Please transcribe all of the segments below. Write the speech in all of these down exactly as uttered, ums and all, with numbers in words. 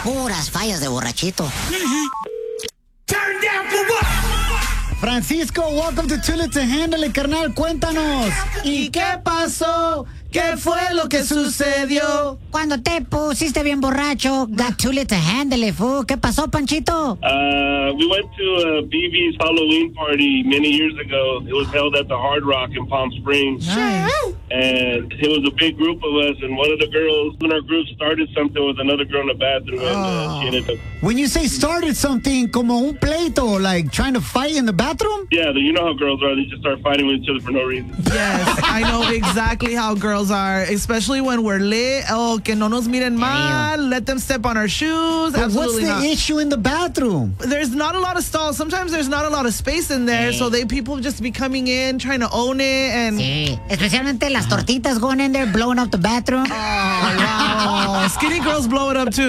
Puras fallas de borrachito. Turn down for what? Francisco, welcome to Too Late to Handle It, carnal. Cuéntanos. ¿Y qué pasó? ¿Qué fue lo que sucedió? Cuando te pusiste bien borracho, got too late to handle it, fool. ¿Qué pasó, Panchito? Uh, we went to uh, B B's Halloween party many years ago. It was held at the Hard Rock in Palm Springs. Nice. And it was a big group of us, and one of the girls in our group started something with another girl in the bathroom, and uh, she ended up... When you say started something, como un pleito, like trying to fight in the bathroom? Yeah, you know how girls are. They just start fighting with each other for no reason. Yes, I know exactly how girls are, especially when we're lit. Oh, que no nos miren mal. Let them step on our shoes. But what's Absolutely the not. issue in the bathroom? There's not a lot of stalls. Sometimes there's not a lot of space in there, Sí. so they people just be coming in, trying to own it, and... Sí, especialmente las tortitas going in there, blowing up the bathroom. Oh, wow. Skinny girls blow it up, too.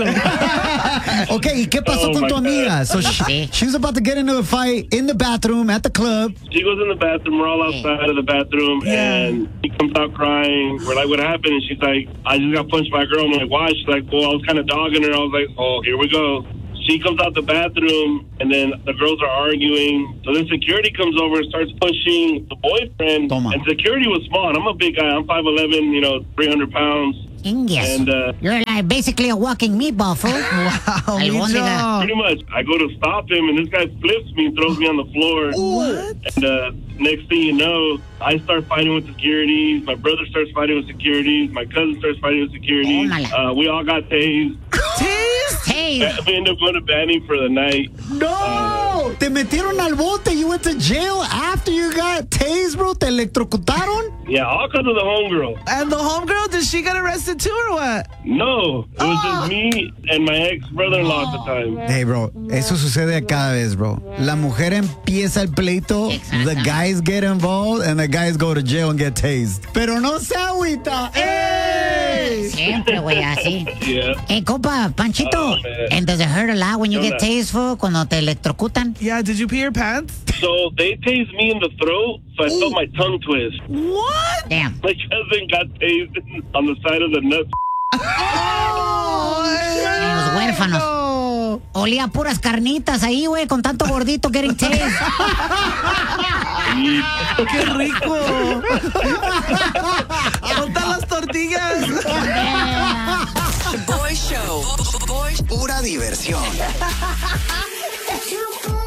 Okay, ¿y qué pasó Oh, con my tu God. amiga? So she, Sí. she was about to get into a fight in the bathroom at the club. She goes in the bathroom. We're all outside of the bathroom, Yeah. and she comes out crying. We're like, what happened? And she's like, I just got punched by a girl. I'm like, why? She's like, well, I was kind of dogging her. I was like, oh, here we go. She comes out the bathroom, and then the girls are arguing. So then security comes over and starts pushing the boyfriend. Toma. And security was small. And I'm a big guy. I'm five eleven, you know, three hundred pounds. Yes. And uh, You're like basically a walking meatball, fool. Wow, Albóndiga. Micho. pretty much, I go to stop him, and this guy flips me and throws me on the floor. What? And uh, next thing you know, I start fighting with security. My brother starts fighting with security. My cousin starts fighting with security. Tómala. Uh, we all got tased. Teased? Hey, We ended up going to Banning for the night. No! Te metieron al bote. You went to jail after you got tased, bro. Te electrocutaron. Yeah, all because of the homegirl. And the homegirl, did she get arrested too or what? No, it was just me and my ex-brother-in-law at the time. Hey, bro, eso sucede cada vez, bro. La mujer empieza el pleito, the guys get involved, and the guys go to jail and get tased. Pero no se agüita. ¡Ey! siempre, güey, así. Yeah. Hey, compa, Panchito, Oh, man. and does it hurt a lot when you ¿Qué get onda? tased, fool, cuando te electrocutan? Yeah, did you pee your pants? So they tased me in the throat, so I felt my tongue twist. What? Damn. My cousin got tased on the side of the nuts. Oh, Los huérfanos. no. Olía puras carnitas ahí, güey, con tanto gordito getting tased. ¡Qué rico! ¡Monta las tortillas! Boy Show. Boy, pura diversión.